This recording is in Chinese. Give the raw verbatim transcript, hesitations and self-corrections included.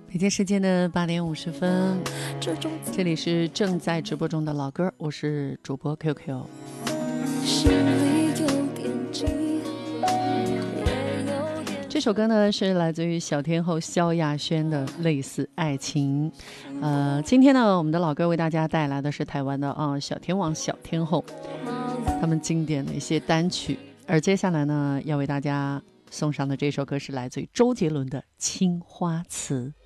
北京时间的八点五十分，这里是正在直播中的老歌，我是主播 Q Q。这首歌呢是来自于小天后萧亚轩的《类似爱情》。呃，今天呢，我们的老歌为大家带来的是台湾的啊、呃、小天王、小天后他们经典的一些单曲。而接下来呢，要为大家送上的这首歌是来自于周杰伦的《青花瓷》。